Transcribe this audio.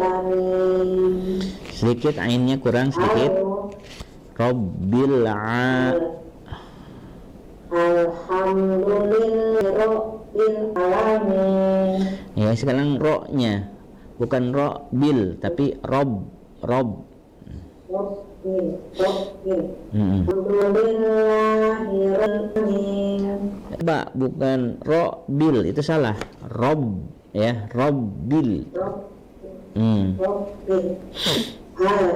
Sedikit ainnya kurang sedikit. Rabbil Alhamdulillahirabbil alamin. Ya, sekarang ro-nya bukan ro-bil tapi rob. Ba, bukan ro-bil, itu salah. Rob, ya, rob-bil.